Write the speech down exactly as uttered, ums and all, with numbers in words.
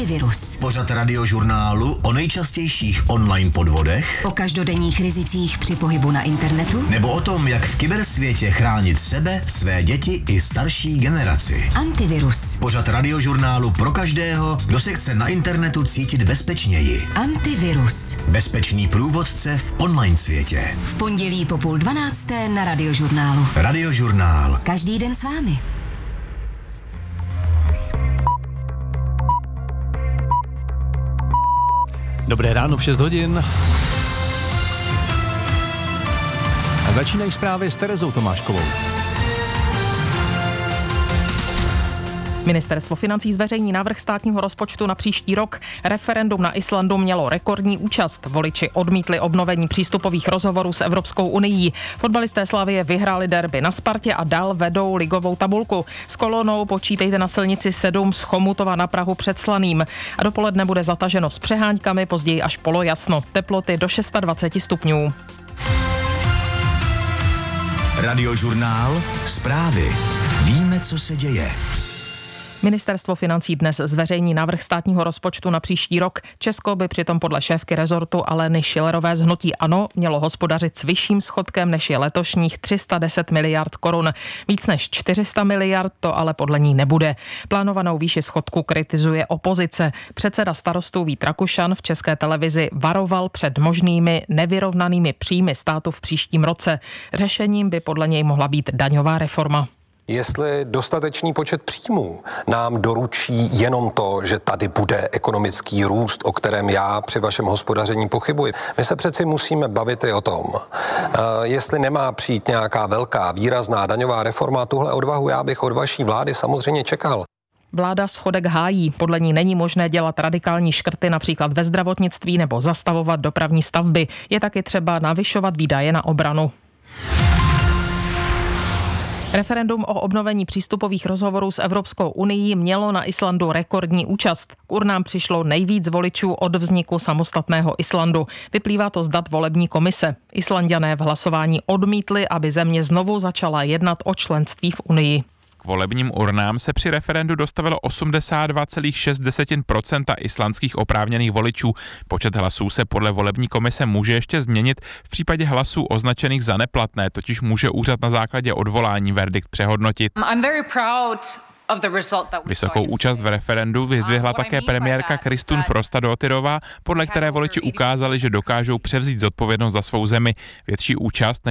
Antivirus. Pořad Radiožurnálu o nejčastějších online podvodech, O každodenních rizicích při pohybu na internetu. nebo o tom, jak v kybersvětě chránit sebe, své děti i starší generaci. Antivirus. Pořad Radiožurnálu pro každého, kdo se chce na internetu cítit bezpečněji. Antivirus. Bezpečný průvodce v online světě. V pondělí po půl dvanácté na Radiožurnálu. Radiožurnál. Každý den s vámi. Dobré ráno v šest hodin. A začínají zprávy s Terezou Tomáškovou. Ministerstvo financí zveřejní návrh státního rozpočtu na příští rok. Referendum na Islandu mělo rekordní účast. Voliči odmítli obnovení přístupových rozhovorů s Evropskou unií. Fotbalisté Slavie vyhráli derby na Spartě a dál vedou ligovou tabulku. S kolonou počítejte na silnici sedm z Chomutova na Prahu před Slaným. A dopoledne bude zataženo s přeháňkami, později až polojasno. Teploty do dvacet šest stupňů. Radiožurnál. Zprávy. Víme, co se děje. Ministerstvo financí dnes zveřejní návrh státního rozpočtu na příští rok. Česko by přitom podle šéfky rezortu Aleny Schillerové z hnutí ANO mělo hospodařit s vyšším schodkem, než je letošních tři sta deset miliard korun. Víc než čtyři sta miliard to ale podle ní nebude. Plánovanou výši schodku kritizuje opozice. Předseda Starostů Vít Rakušan v České televizi varoval před možnými nevyrovnanými příjmy státu v příštím roce. Řešením by podle něj mohla být daňová reforma. Jestli dostatečný počet příjmů nám doručí jenom to, že tady bude ekonomický růst, o kterém já při vašem hospodaření pochybuji. My se přeci musíme bavit i o tom, jestli nemá přijít nějaká velká, výrazná daňová reforma. Tuhle odvahu já bych od vaší vlády samozřejmě čekal. Vláda schodek hájí. Podle ní není možné dělat radikální škrty například ve zdravotnictví nebo zastavovat dopravní stavby. Je taky třeba navyšovat výdaje na obranu. Referendum o obnovení přístupových rozhovorů s Evropskou unií mělo na Islandu rekordní účast. K urnám přišlo nejvíc voličů od vzniku samostatného Islandu. Vyplývá to z dat volební komise. Islanďané v hlasování odmítli, aby země znovu začala jednat o členství v unii. K volebním urnám se při referendu dostavilo osmdesát dva celá šest procenta islandských oprávněných voličů. Počet hlasů se podle volební komise může ještě změnit. V případě hlasů označených za neplatné totiž může úřad na základě odvolání verdikt přehodnotit. Vysokou účast v referendu vyzdvihla také premiérka Kristún Frostadóttirová, podle které voliči ukázali, že dokážou převzít zodpovědnost za svou zemi. Větší účast